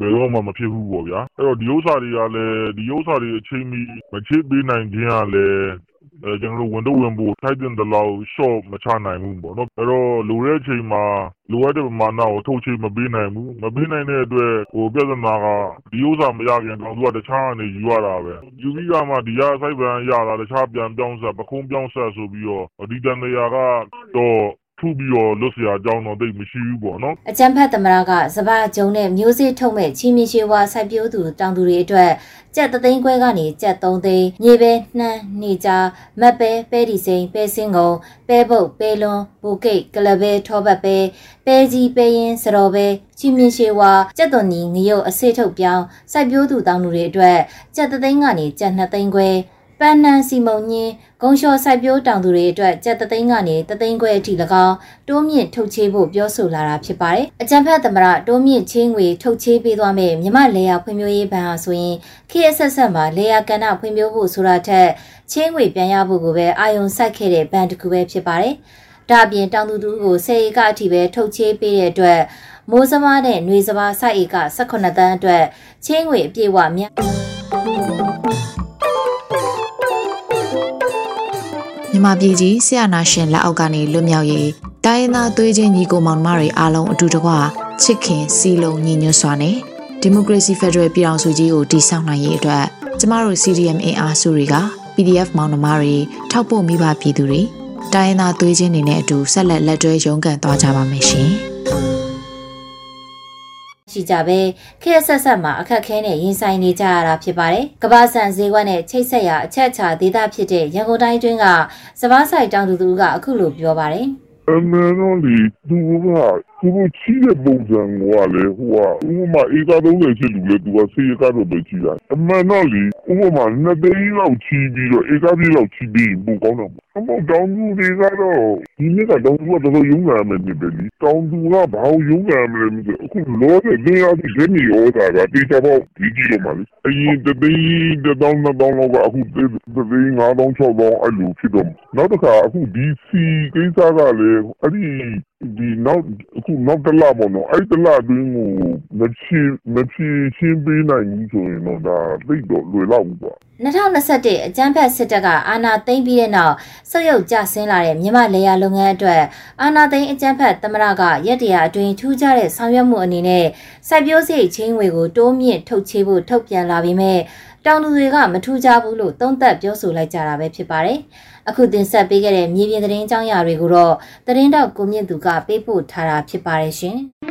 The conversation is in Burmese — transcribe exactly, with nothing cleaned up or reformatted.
ဘယ်တော့မှမဖြစ်ဘူးပေါ့ဗျာအဲ့တော့ဒီဥစ္စာတွေကလည်းဒီဥစ္စာတွေအချိန်မီမချစ်ပေးနိုင်ခြင်းကလည်းအဲကျွန်တော်တို့ဝန်တော့ဝင်ဖို့ထိုက်တဲ့လောက် short မချနိုင်ဘူးပေါ့နော်အဲ့တော့လိုတဲ့အချိန်မှာလိုအပ်တဲ့ပမာဏကိုထုတ်ချေမပေးနိုင်ဘူးမပေးနိုင်တဲ့အတွက်ဟိုပြဿနာကဒီဥစ္စာမရခင်တော့သူကတခြားအနေယူရတာပဲယူပြီးကမှဒီရစိုက်ပန်ရတာတခြားပြန်ပြောင်းဆက်ပခုံးပြောင်းဆက်ဆိုပြီးတော့ဒီတန်တရာကတော့ထူပြီးတော့လွတ်เสียအကြောင်းတော့တိတ်မရှိဘူးပေါ့နော်အကြံဖတ်သမရကစပါးကျုံနဲ့မျိုးစေ့ထုတ်မဲ့ချီမီရှေဝါစိုက်ပျိုးသူတောင်သူတွေအတွက်ကြက်သိန်းခွဲကနေကြက်သုံးသိန်းမြေပဲနှမ်းနေကြမက်ပဲပဲဒီစိန်ပဲစင်းကုန်ပဲပုတ်ပဲလွန်ဘူကိတ်ကလပဲထောပတ်ပဲပဲကြီးပဲရင်စတော်ပဲချီမီရှေဝါကြက်သွန်နီငရုတ်အစေးထုတ်ပြောင်းစိုက်ပျိုးသူတောင်သူတွေအတွက်ကြက်သိန်းကနေကြက်နှစ်သိန်းခွဲပန်းနန်းစီမုံညင်းဂုံလျှော်စိုက်ပျိုးတောင်သူတွေအတွက်ကြက်သိန်းကနေတသိန်းခွဲအထိ၎င်းတိုးမြင့်ထုတ်ချေဖို့ပြောဆိုလာတာဖြစ်ပါတယ်။အကြံဖတ်သမရတိုးမြင့်ချင်းငွေထုတ်ချေပေးသွားမယ်မြမလေယာဖွံ့ဖြိုးရေးဘဏ်ဟာဆိုရင်ခေတ်အဆက်ဆက်မှာလေယာကဏ္ဍဖွံ့ဖြိုးဖို့ဆိုတာထက်ချင်းငွေပြန်ရဖို့ကိုပဲအာရုံစိုက်ခဲ့တဲ့ဘဏ်တစ်ခုပဲဖြစ်ပါတယ်။ဒါအပြင်တောင်သူတို့ကိုစေဧကအထိပဲထုတ်ချေပေးတဲ့အတွက်မိုးစမားနဲ့ຫນွေစပါးစိုက်ဧက၁၈တန်းအတွက်ချင်းငွေအပြည့်အဝမြမြန်မာပြည်ကြီးဆရာနာရှင်လက်အောက်ကနေလွတ်မြောက်ရေးတိုင်းရင်းသားသွေးချင်းညီကိုမောင်နှမတွေအားလုံးအတူတကွချစ်ခင်စီလုံးညီညွတ်စွာနဲ့ဒီမိုကရေစီဖက်ဒရယ်ပြည်ထောင်စုကြီးကိုတည်ဆောက်နိုင်ရေးအတွက်ကျမတို့ စီ ဒီ အမ် အင်အားစုတွေက ပီ ဒီ အက်ဖ် မောင်နှမတွေထောက်ပို့မိဘပြည်သူတွေတိုင်းရင်းသားသွေးချင်းတွေနဲ့အတူဆက်လက်လက်တွဲရုန်းကန်သွားကြပါမယ်ရှင်ရှိကြပဲခေတ်ဆက်ဆက်မှာအခက်ခဲနဲ့ရင်ဆိုင်နေကြရတာဖြစ်ပါတယ်။ကမ္ဘာဆန်ဈေးကွက်နဲ့ချိတ်ဆက်ရာအချက်အချာဒေသဖြစ်တဲ့ရန်ကုန်တိုင်းတွင်းကစပါးဆိုင်တောင်သူတို့ကအခုလိုပြောပါတယ်။အမှန်တော့ဒီသူကသူတို့ချီးတဲ့ပုံစံကလေဟိုကဥပမာဧကသုံးဆယ်ချစ်လူလေသူကစေရကတော့ပဲချီးတာအမှန်တော့လေဥပမာနှစ်သိန်းလောက်ချီးပြီးတော့ဧကပြည့်လောက်ချီးပြီးပိုကောင်းတော့အမောက်တောင်သူတွေကတော့ဒီနေ့ကတောင်သူကတော်တော်ရုံးလာမယ်နေပဲလေတောင်သူကဘာလို့ရုံးလာမလဲမသိအခုလောတဲ့နေရာဒီဂျနီအော်တာကတေချာပေါ့ဒီကြီးလို့ပါလေအရင်တသိန်းတောင်နှစ်တောင်လောက်ကအခုတသိန်းငါးတောင်ခြောက်တောင်အဲ့လိုဖြစ်တော့နောက်တစ်ခါအခုဒီစီကိစ္စကလည်းအဲ့ဒီဒီနောက်အခုနောက်တလပေါ့နော်အဲ့တလအတွင်းကိုမချီမချီရှင်းပေးနိုင်ဘူးဆိုရင်တော့ဒါသိတော့လွယ်လောက်ဘူးပေါ့၂၀၂၁အကြမ်းဖက်စစ်တပ်ကအာဏာသိမ်းပြီးတဲ့နောက်ဆုတ်ယုတ်ကျဆင်းလာတဲ့မြန်မာလေယာလုပ်ငန်းအတွက်အာဏာသိမ်းအကြမ်းဖက်သမရကရက်တရာအတွင်းထူးခြားတဲ့ဆောင်ရွက်မှုအနေနဲ့စိုက်ပျိုးစရိတ်ချင်းငွေကိုတိုးမြင့်ထုတ်ချေဖို့ထုတ်ပြန်လာပြီးမဲ့တောင်သူတွေကမထူးခြားဘူးလို့သုံးသပ်ပြောဆိုလိုက်ကြတာပဲဖြစ်ပါတယ်။အခုတင်ဆက်ပေးခဲ့တဲ့မြေပြင်သတင်းကြောင်းရာတွေကိုတော့သတင်းတောက်ကိုမြင့်သူကပေးပို့ထားတာဖြစ်ပါတယ်ရှင်။